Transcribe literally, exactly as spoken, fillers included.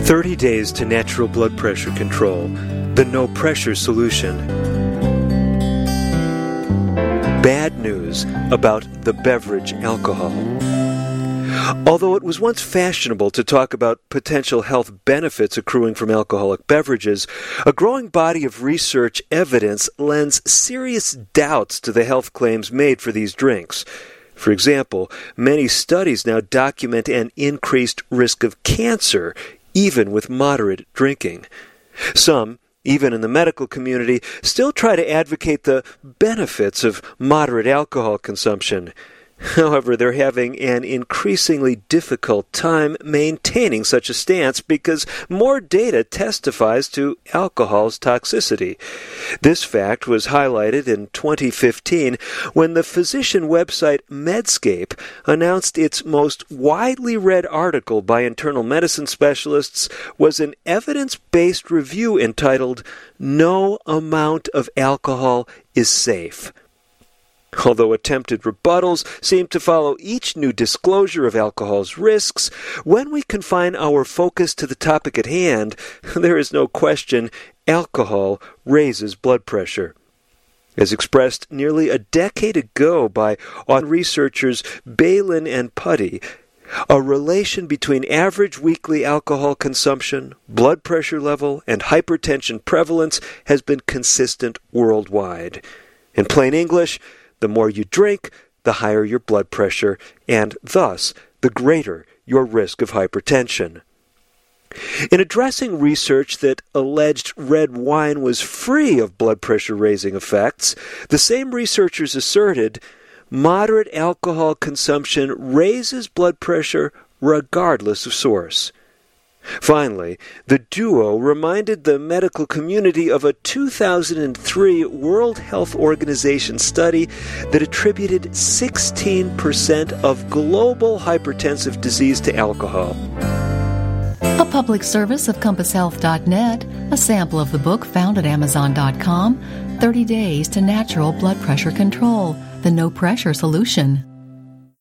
thirty days to natural blood pressure control. The no pressure solution. Bad news about the beverage alcohol. Although it was once fashionable to talk about potential health benefits accruing from alcoholic beverages, a growing body of research evidence lends serious doubts to the health claims made for these drinks. For example, many studies now document an increased risk of cancer, even with moderate drinking. Some, even in the medical community, still try to advocate the benefits of moderate alcohol consumption. However, they're having an increasingly difficult time maintaining such a stance because more data testifies to alcohol's toxicity. This fact was highlighted in twenty fifteen when the physician website Medscape announced its most widely read article by internal medicine specialists was an evidence-based review entitled "No Amount of Alcohol is Safe." Although attempted rebuttals seem to follow each new disclosure of alcohol's risks, when we confine our focus to the topic at hand, there is no question alcohol raises blood pressure. As expressed nearly a decade ago by researchers Balin and Putty, a relation between average weekly alcohol consumption, blood pressure level, and hypertension prevalence has been consistent worldwide. In plain English, the more you drink, the higher your blood pressure, and thus the greater your risk of hypertension. In addressing research that alleged red wine was free of blood pressure-raising effects, the same researchers asserted moderate alcohol consumption raises blood pressure regardless of source. Finally, the duo reminded the medical community of a two thousand three World Health Organization study that attributed sixteen percent of global hypertensive disease to alcohol. A public service of compass health dot net, a sample of the book found at amazon dot com, thirty days to Natural Blood Pressure Control, the No Pressure Solution.